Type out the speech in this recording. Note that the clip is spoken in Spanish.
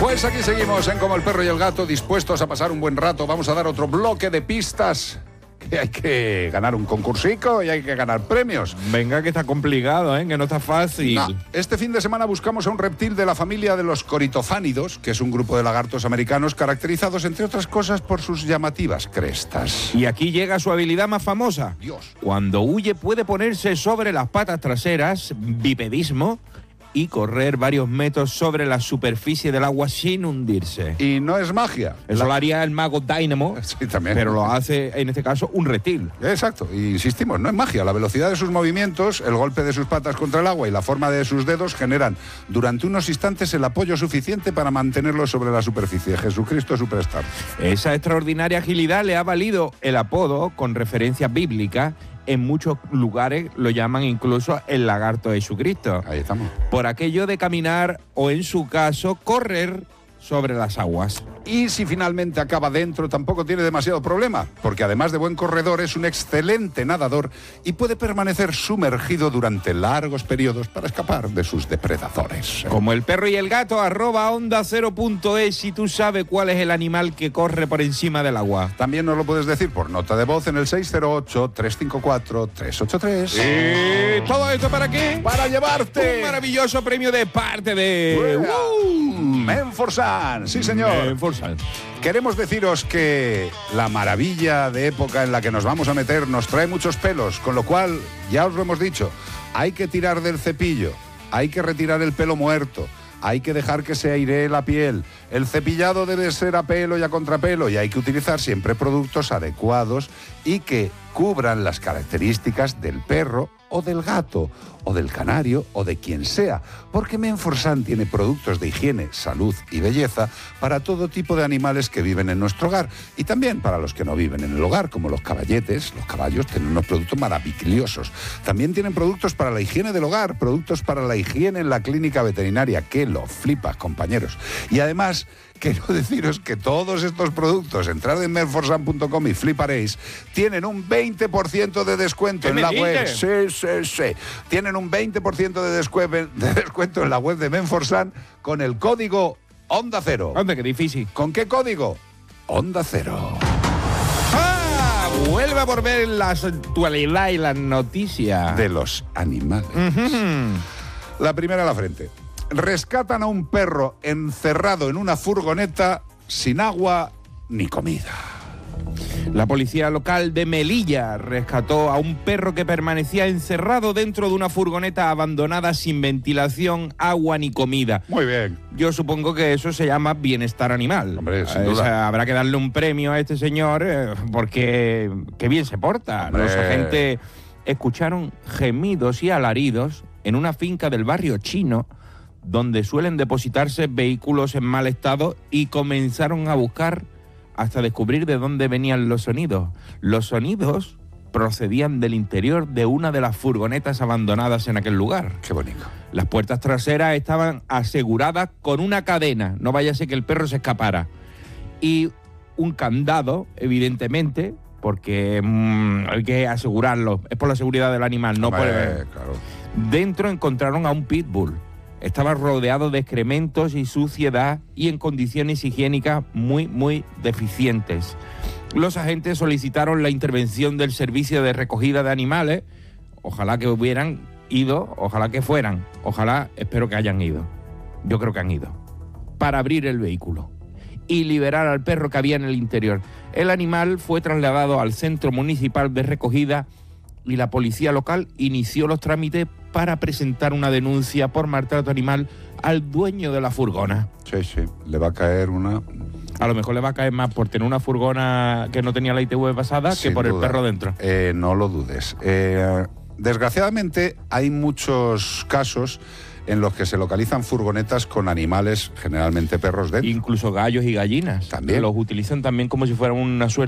Pues aquí seguimos en Como el perro y el gato, dispuestos a pasar un buen rato. Vamos a dar otro bloque de pistas. Que hay que ganar un concursico y hay que ganar premios. Venga, que está complicado, que no está fácil. No. Este fin de semana buscamos a un reptil de la familia de los coritofánidos, que es un grupo de lagartos americanos caracterizados, entre otras cosas, por sus llamativas crestas. Y aquí llega su habilidad más famosa. Dios. Cuando huye puede ponerse sobre las patas traseras, bipedismo, y correr varios metros sobre la superficie del agua sin hundirse. Y no es magia. Eso lo haría el mago Dynamo, sí, también. Pero lo hace, en este caso, un reptil. Exacto, y insistimos, no es magia. La velocidad de sus movimientos, el golpe de sus patas contra el agua y la forma de sus dedos generan durante unos instantes el apoyo suficiente para mantenerlo sobre la superficie. Jesucristo Superstar. Esa extraordinaria agilidad le ha valido el apodo, con referencia bíblica. En muchos lugares lo llaman incluso el lagarto de Jesucristo. Ahí estamos. Por aquello de caminar o, en su caso, correr sobre las aguas. Y si finalmente acaba dentro, tampoco tiene demasiado problema, porque además de buen corredor es un excelente nadador y puede permanecer sumergido durante largos periodos para escapar de sus depredadores. Como el perro y el gato, @onda0.es, si tú sabes cuál es el animal que corre por encima del agua. También nos lo puedes decir por nota de voz en el 608-354-383. ¿Y todo esto para qué? Para llevarte un maravilloso premio de parte de Menforsan. Sí, señor. Menforsan. Queremos deciros que la maravilla de época en la que nos vamos a meter nos trae muchos pelos, con lo cual, ya os lo hemos dicho, hay que tirar del cepillo, hay que retirar el pelo muerto, hay que dejar que se airee la piel, el cepillado debe ser a pelo y a contrapelo y hay que utilizar siempre productos adecuados y que cubran las características del perro o del gato, o del canario, o de quien sea, porque Menforsan tiene productos de higiene, salud y belleza para todo tipo de animales que viven en nuestro hogar, y también para los que no viven en el hogar, como los caballetes. Los caballos tienen unos productos maravillosos. También tienen productos para la higiene del hogar, productos para la higiene en la clínica veterinaria, que lo flipas, compañeros. Y además, quiero deciros que todos estos productos, entrad en menforsan.com y fliparéis, tienen un 20% de descuento en la web. Sí. Tienen un 20% de descuento en la web de Menforsan con el código Onda Cero. Anda, qué difícil. ¿Con qué código? Onda Cero. ¡Ah! Vuelve a volver la actualidad y la noticia De los animales. La primera a la frente. Rescatan a un perro encerrado en una furgoneta sin agua ni comida. La policía local de Melilla rescató a un perro que permanecía encerrado dentro de una furgoneta abandonada sin ventilación, agua ni comida. Muy bien. Yo supongo que eso se llama bienestar animal. Hombre, sin duda. O sea, habrá que darle un premio a este señor porque qué bien se porta. Hombre. Los agentes escucharon gemidos y alaridos en una finca del barrio chino donde suelen depositarse vehículos en mal estado y comenzaron a buscar hasta descubrir de dónde venían los sonidos. Los sonidos procedían del interior de una de las furgonetas abandonadas en aquel lugar. Qué bonito. Las puertas traseras estaban aseguradas con una cadena, no vaya a ser que el perro se escapara. Y un candado, evidentemente, porque hay que asegurarlo, es por la seguridad del animal, no por... Claro. Dentro encontraron a un pitbull. Estaba rodeado de excrementos y suciedad y en condiciones higiénicas muy, muy deficientes. Los agentes solicitaron la intervención del servicio de recogida de animales. Ojalá que hubieran ido, ojalá que fueran, espero que hayan ido. Yo creo que han ido. Para abrir el vehículo y liberar al perro que había en el interior. El animal fue trasladado al centro municipal de recogida y la policía local inició los trámites para presentar una denuncia por maltrato animal al dueño de la furgona. Sí, le va a caer una... A lo mejor le va a caer más por tener una furgona que no tenía la ITV pasada que por el perro dentro. No lo dudes. Desgraciadamente hay muchos casos en los que se localizan furgonetas con animales, generalmente perros dentro. Incluso gallos y gallinas. También. Los utilizan también como si fueran una suerte